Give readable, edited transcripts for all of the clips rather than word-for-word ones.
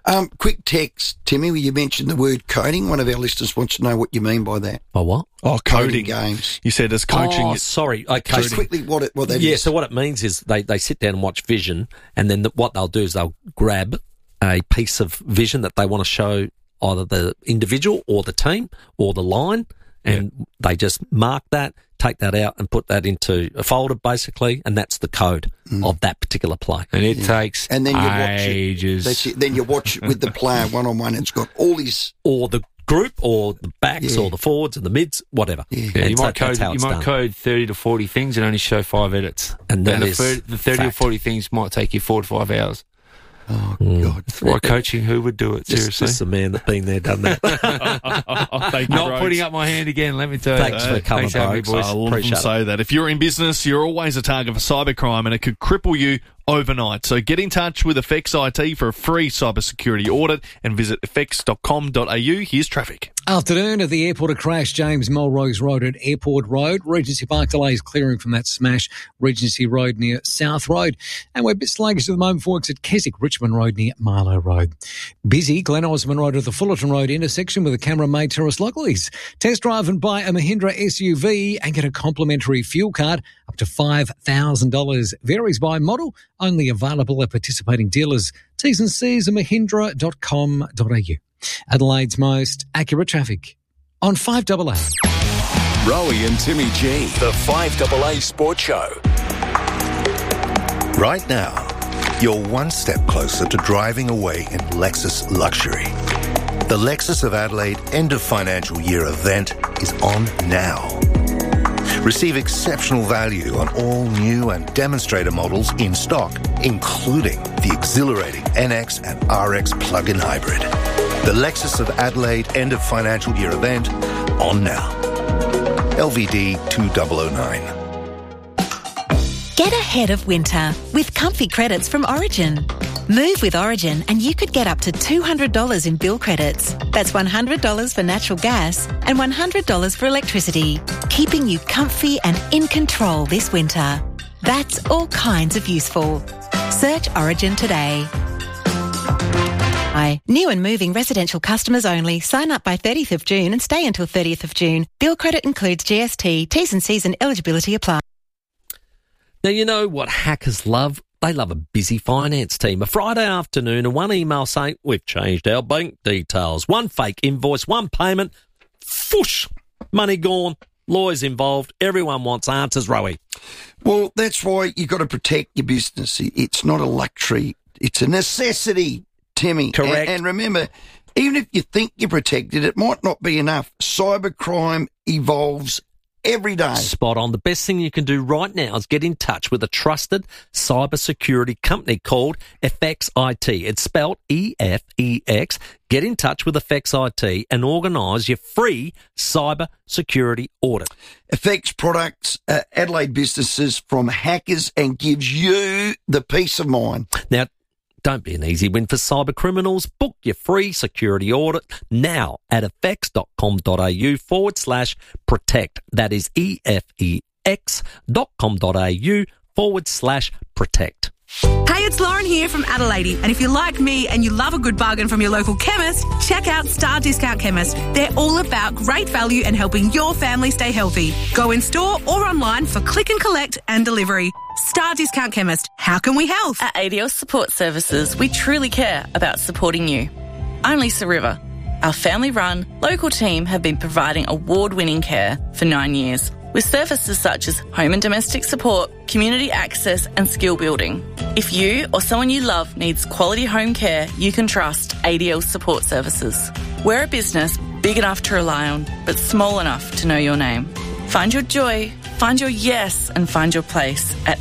Quick text, Timmy, where you mentioned the word coding. One of our listeners wants to know what you mean by that. By what? Oh, coding games. You said as coaching. Oh, sorry. Okay. Just quickly what that is. Yeah, so what it means is they sit down and watch Vision, and then what they'll do is they'll grab a piece of Vision that they want to show either the individual or the team or the line, and they just mark that, take that out and put that into a folder basically, and that's the code of that particular play. And it takes and then you ages. Watch it. That's it. Then you watch it with the player one-on-one. It's got all his... Or the group or the backs or the forwards and the mids, whatever. Yeah, you might code 30 to 40 things and only show 5 edits. And that the 30 or 40 things might take you 4 to 5 hours. Oh, God. That's why coaching, who would do it, seriously? Just a man that's been there, done that. Thank you, Not Rhodes. Putting up my hand again, let me tell you. Thanks for coming, Thanks, boys. A lot of them say that. If you're in business, you're always a target for cybercrime, and it could cripple you overnight. So get in touch with Effects IT for a free cybersecurity audit and visit effects.com.au. Here's traffic. Afternoon at the airport, a crash, James Melrose Road at Airport Road. Regency Park delays clearing from that smash. Regency Road near South Road. And we're a bit sluggish at the moment for works at Keswick, Richmond Road near Marlow Road. Busy, Glen Osmond Road at the Fullerton Road intersection with a camera made Terrace Lockleys. Test drive and buy a Mahindra SUV and get a complimentary fuel card up to $5,000. Varies by model, only available at participating dealers. T's and C's at mahindra.com.au. Adelaide's most accurate traffic on 5AA. Rowie and Timmy G, the 5AA Sports Show. Right now, you're one step closer to driving away in Lexus luxury. The Lexus of Adelaide end of financial year event is on now. Receive exceptional value on all new and demonstrator models in stock, including the exhilarating NX and RX plug-in hybrid. The Lexus of Adelaide end of financial year event on now. LVD 2009. Get ahead of winter with comfy credits from Origin. Move with Origin and you could get up to $200 in bill credits. That's $100 for natural gas and $100 for electricity, keeping you comfy and in control this winter. That's all kinds of useful. Search Origin today. New and moving residential customers only. Sign up by 30th of June and stay until 30th of June. Bill credit includes GST, T's and C's and eligibility apply. Now, you know what hackers love? They love a busy finance team. A Friday afternoon and one email saying, we've changed our bank details. One fake invoice, one payment, whoosh, money gone, lawyers involved. Everyone wants answers, Rowie. Well, that's why you got to protect your business. It's not a luxury. It's a necessity, Timmy. Correct. And remember, even if you think you're protected, it might not be enough. Cybercrime evolves every day. Spot on. The best thing you can do right now is get in touch with a trusted cybersecurity company called Effects IT. It's spelled EFEX. Get in touch with Effects IT and organise your free cybersecurity audit. Effects products Adelaide businesses from hackers and gives you the peace of mind. Now, don't be an easy win for cyber criminals. Book your free security audit now at effects.com.au/protect. That is efex.com.au/protect. Hey, it's Lauren here from Adelaide, and if you're like me and you love a good bargain from your local chemist, check out Star Discount Chemist. They're all about great value and helping your family stay healthy. Go in store or online for click and collect and delivery. Star Discount Chemist. How can we help? At ADL Support Services, we truly care about supporting you. I'm Lisa River. Our family-run, local team have been providing award-winning care for 9 years, with services such as home and domestic support, community access and skill building. If you or someone you love needs quality home care, you can trust ADL Support Services. We're a business big enough to rely on, but small enough to know your name. Find your joy, find your yes and find your place at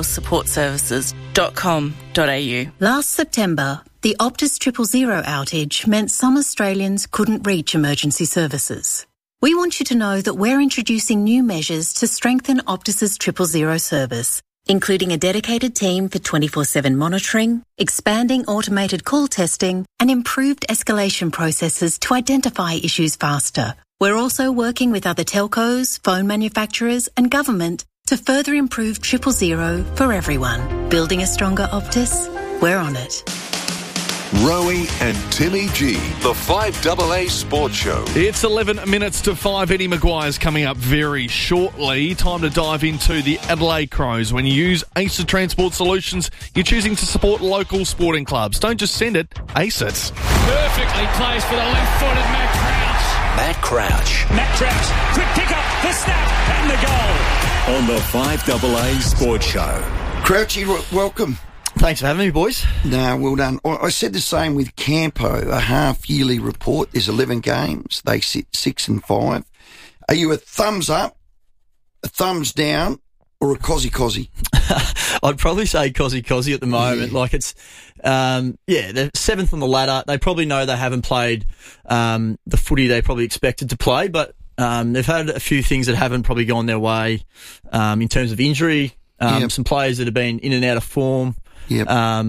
adlsupportservices.com.au. Last September, the Optus 000 outage meant some Australians couldn't reach emergency services. We want you to know that we're introducing new measures to strengthen Optus's 000 service, including a dedicated team for 24/7 monitoring, expanding automated call testing, and improved escalation processes to identify issues faster. We're also working with other telcos, phone manufacturers, and government to further improve 000 for everyone. Building a stronger Optus? We're on it. Rowie and Timmy G, the 5AA Sports Show. It's 11 minutes to 5. Eddie Maguire's coming up very shortly. Time to dive into the Adelaide Crows. When you use Acer Transport Solutions, you're choosing to support local sporting clubs. Don't just send it, ace it. Perfectly placed for the left-footed Matt Crouch. Matt Crouch. Quick pick up, the snap, and the goal. On the 5AA Sports Show. Crouchy, welcome. Thanks for having me, boys. No, well done. I said the same with Campo, a half-yearly report. There's 11 games. They sit 6 and 5. Are you a thumbs up, a thumbs down, or a cosy? I'd probably say cosy at the moment. Yeah. Like it's, they're 7th on the ladder. They probably know they haven't played the footy they probably expected to play, but they've had a few things that haven't probably gone their way in terms of injury. Some players that have been in and out of form. Yep.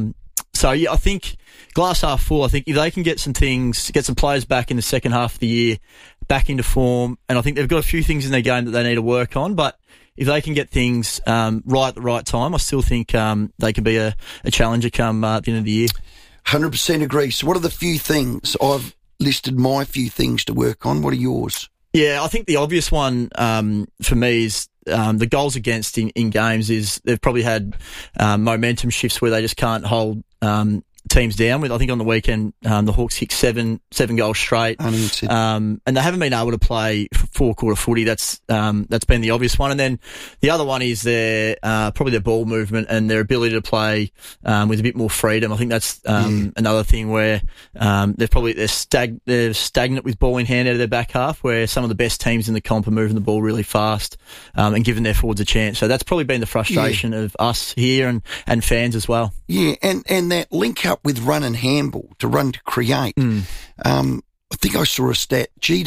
I think glass half full. I think if they can get some players back in the second half of the year, back into form, and I think they've got a few things in their game that they need to work on, but if they can get things right at the right time, I still think they can be a challenger come the end of the year. 100% agree. So what are the few things? I've listed my few things to work on. What are yours? Yeah, I think the obvious one for me is the goals against in games is they've probably had momentum shifts where they just can't hold teams down. With I think on the weekend the Hawks kicked seven goals straight, and they haven't been able to play four-quarter footy. That's been the obvious one. And then the other one is probably their ball movement and their ability to play with a bit more freedom. I think that's another thing where they're stagnant with ball in hand out of their back half, where some of the best teams in the comp are moving the ball really fast and giving their forwards a chance. So that's probably been the frustration of us here and fans as well. Yeah, and that link up with run and handball, to run to create. I think I saw a stat,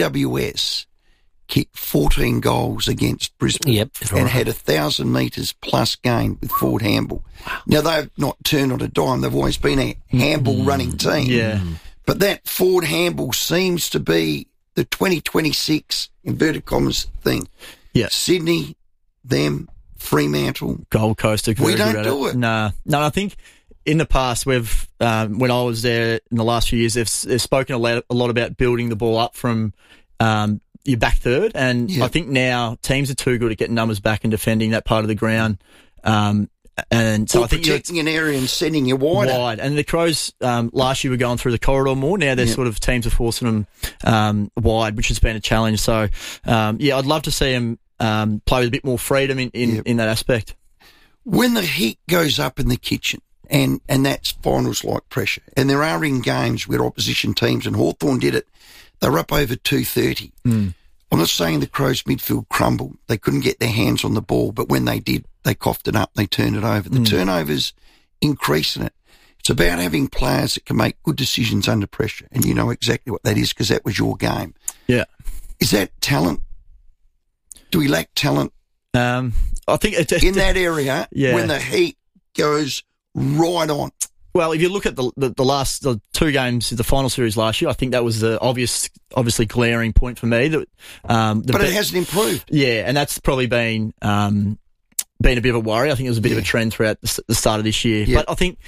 GWS kicked 14 goals against Brisbane and had 1,000 metres plus gained with forward handball. Wow. Now, they've not turned on a dime. They've always been a handball running team. Yeah. But that forward handball seems to be the 2026, inverted commas, thing. Yeah. Sydney, them, Fremantle. Gold Coast. We don't do it. No, I think in the past, we've when I was there in the last few years, they've spoken a lot about building the ball up from your back third, and I think now teams are too good at getting numbers back and defending that part of the ground. And so I think protecting an area and sending you wide. And the Crows last year were going through the corridor more. Now they're sort of teams are forcing them wide, which has been a challenge. So I'd love to see them play with a bit more freedom in that aspect. When the heat goes up in the kitchen, and that's finals-like pressure, and there are in games where opposition teams, and Hawthorn did it, they were up over 230. I'm not saying the Crows midfield crumbled. They couldn't get their hands on the ball, but when they did, they coughed it up, they turned it over. The turnovers increasing it. It's about having players that can make good decisions under pressure, and you know exactly what that is because that was your game. Yeah. Is that talent? Do we lack talent? I think in that area, when the heat goes right on. Well, if you look at the two games of the final series last year, I think that was the obviously glaring point for me. But it hasn't improved. Yeah, and that's probably been a bit of a worry. I think it was a bit of a trend throughout the start of this year. Yeah. But I think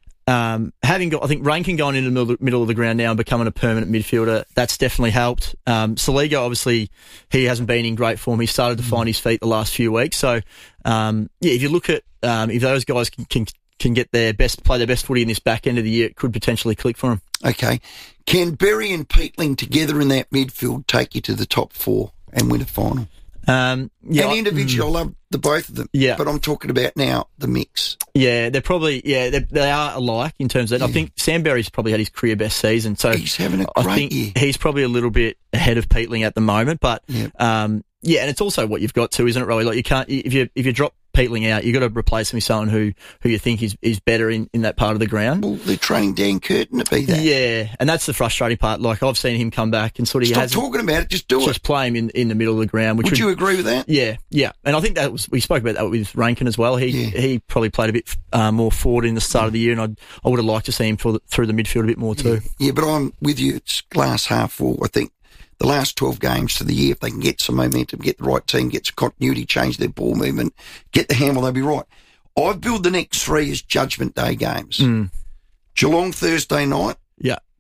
I think Rankin going into the middle of the ground now and becoming a permanent midfielder, that's definitely helped. Saligo, obviously, he hasn't been in great form. He started to find his feet the last few weeks. So, if you look at if those guys can play their best footy in this back end of the year, it could potentially click for them. Okay. Can Berry and Peatling together in that midfield take you to the top four and win a final? And individually, I love the both of them. Yeah. But I'm talking about now the mix. Yeah, they're probably, they are alike in terms of that. I think Sam Berry's probably had his career best season. So he's having a great year. He's probably a little bit ahead of Peatling at the moment. But, and it's also what you've got to, isn't it, Rowie? Like you can't, if you drop Peatling out, you've got to replace him with someone who you think is better in that part of the ground. Well, they're training Dan Curtin to be that. Yeah, and that's the frustrating part. Like, I've seen him come back and sort of... Stop talking about it, just do it. Just play him in the middle of the ground. Would you agree with that? Yeah. And I think we spoke about that with Rankin as well. He probably played a bit more forward in the start of the year, and I would have liked to see him through the midfield a bit more too. Yeah, but I'm with you. It's glass half full. I think the last 12 games for the year, if they can get some momentum, get the right team, get some continuity, change their ball movement, get the handle, they'll be right. I've built the next three as Judgment Day games. Geelong Thursday night, Yeah.